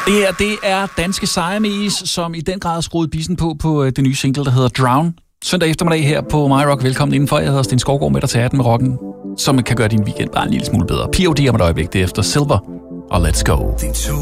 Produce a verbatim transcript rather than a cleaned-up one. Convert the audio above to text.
Det her, det er danske Siamese, som i den grad har skruet bissen på på det nye single, der hedder Drown. Søndag eftermiddag her på My Rock. Velkommen indenfor. Jeg hedder Sten Skovgaard med dig til atten med rocken, som kan gøre din weekend bare en lille smule bedre. P O D om et øjeblik, det er efter Silver og Let's Go.